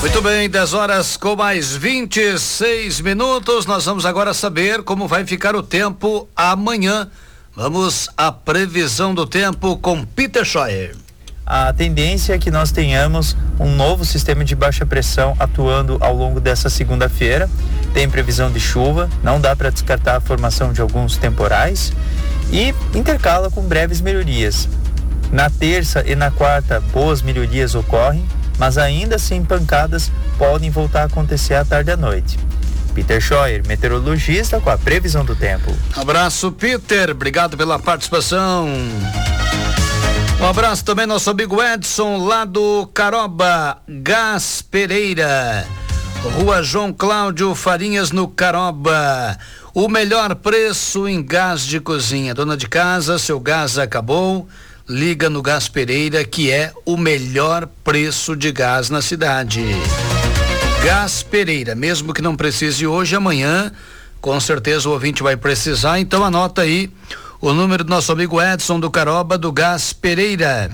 Muito bem, 10 horas com mais 26 minutos. Nós vamos agora saber como vai ficar o tempo amanhã. Vamos à previsão do tempo com Peter Scheuer. A tendência é que nós tenhamos um novo sistema de baixa pressão atuando ao longo dessa segunda-feira. Tem previsão de chuva, não dá para descartar a formação de alguns temporais e intercala com breves melhorias. Na terça e na quarta, boas melhorias ocorrem, mas ainda assim pancadas podem voltar a acontecer à tarde e à noite. Peter Scheuer, meteorologista, com a previsão do tempo. Abraço, Peter, obrigado pela participação. Um abraço também nosso amigo Edson, lá do Caroba, Gás Pereira, Rua João Cláudio Farinhas, no Caroba. O melhor preço em gás de cozinha. Dona de casa, seu gás acabou, liga no Gás Pereira, que é o melhor preço de gás na cidade. Gás Pereira, mesmo que não precise hoje, amanhã, com certeza o ouvinte vai precisar, então anota aí o número do nosso amigo Edson do Caroba, do Gás Pereira.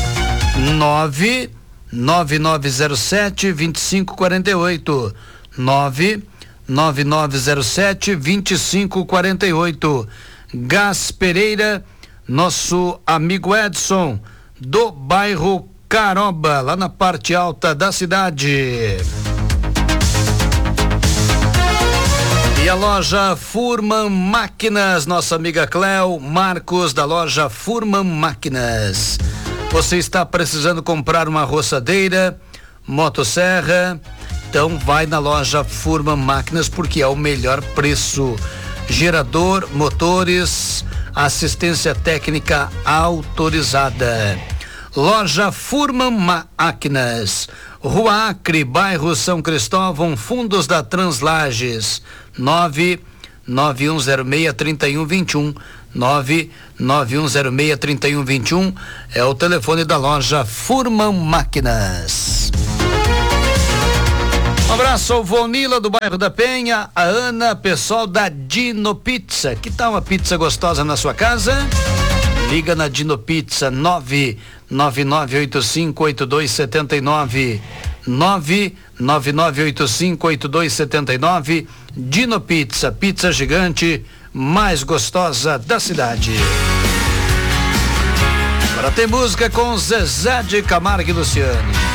99907-2548. 99907-2548. Gás Pereira, nosso amigo Edson, do bairro Caroba, lá na parte alta da cidade. E a loja Furman Máquinas, nossa amiga Cléo Marcos, da loja Furman Máquinas. Você está precisando comprar uma roçadeira, motosserra? Então vai na loja Furman Máquinas, porque é o melhor preço. Gerador, motores, assistência técnica autorizada. Loja Furman Máquinas, Rua Acre, bairro São Cristóvão, fundos da Translages. 99106-3121. 99106-3121 é o telefone da loja Furman Máquinas. Um abraço ao Vonila do bairro da Penha, a Ana, pessoal da Dino Pizza. Que tal uma pizza gostosa na sua casa? Liga na Dino Pizza 999858279. 999858279. Dino Pizza, pizza gigante mais gostosa da cidade. Agora tem música com Zezé de Camargo e Luciano.